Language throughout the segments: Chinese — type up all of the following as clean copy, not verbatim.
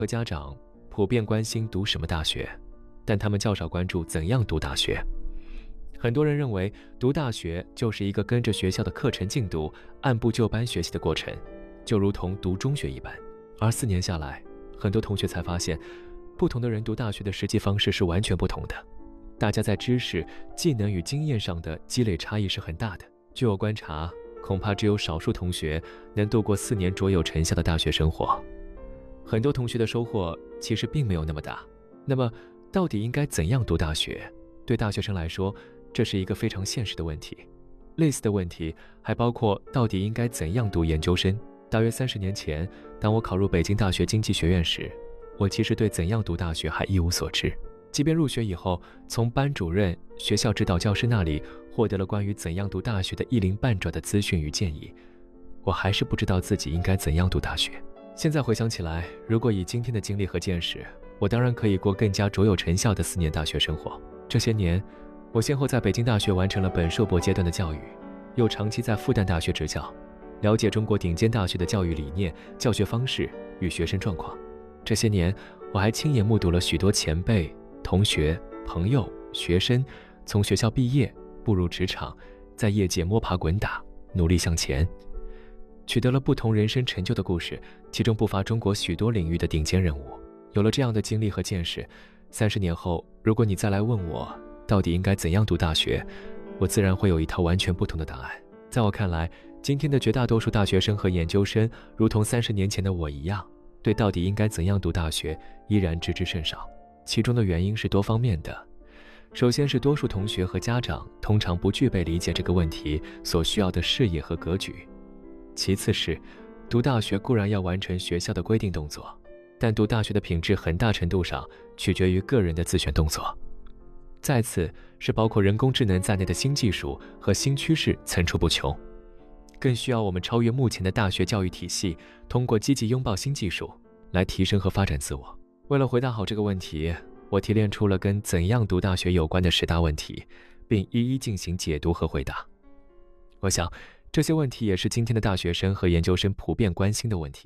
和家长普遍关心读什么大学，但他们较少关注怎样读大学。很多人认为读大学就是一个跟着学校的课程进度按部就班学习的过程，就如同读中学一般。而4年下来，很多同学才发现，不同的人读大学的实际方式是完全不同的。大家在知识、技能与经验上的积累差异是很大的。据我观察，恐怕只有少数同学能度过4年卓有成效的大学生活。很多同学的收获其实并没有那么大。那么，到底应该怎样读大学？对大学生来说，这是一个非常现实的问题。类似的问题还包括到底应该怎样读研究生。大约30年前，当我考入北京大学经济学院时，我其实对怎样读大学还一无所知。即便入学以后，从班主任、学校指导教师那里获得了关于怎样读大学的一鳞半爪的资讯与建议，我还是不知道自己应该怎样读大学。现在回想起来，如果以今天的经历和见识，我当然可以过更加卓有成效的4年大学生活。这些年，我先后在北京大学完成了本硕博阶段的教育，又长期在复旦大学执教，了解中国顶尖大学的教育理念、教学方式与学生状况。这些年，我还亲眼目睹了许多前辈、同学、朋友、学生从学校毕业，步入职场，在业界摸爬滚打，努力向前，取得了不同人生成就的故事，其中不乏中国许多领域的顶尖人物。有了这样的经历和见识，30年后，如果你再来问我到底应该怎样读大学，我自然会有一套完全不同的答案。在我看来，今天的绝大多数大学生和研究生，如同30年前的我一样，对到底应该怎样读大学依然知之甚少。其中的原因是多方面的。首先是多数同学和家长通常不具备理解这个问题所需要的视野和格局。其次是读大学固然要完成学校的规定动作，但读大学的品质很大程度上取决于个人的自选动作。再次是包括人工智能在内的新技术和新趋势层出不穷，更需要我们超越目前的大学教育体系，通过积极拥抱新技术来提升和发展自我。为了回答好这个问题，我提炼出了跟怎样读大学有关的10大问题，并一一进行解读和回答。我想，这些问题也是今天的大学生和研究生普遍关心的问题。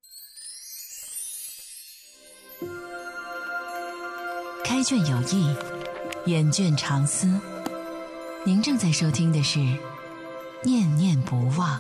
开卷有益，远卷长思。您正在收听的是《念念不忘》。